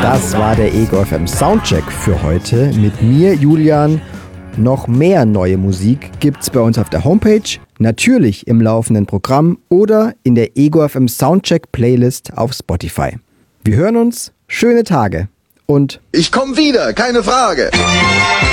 Das war der Ego FM Soundcheck für heute mit mir, Julian. Noch mehr neue Musik gibt's bei uns auf der Homepage, natürlich im laufenden Programm oder in der Ego FM Soundcheck Playlist auf Spotify. Wir hören uns, schöne Tage und ich komme wieder, keine Frage.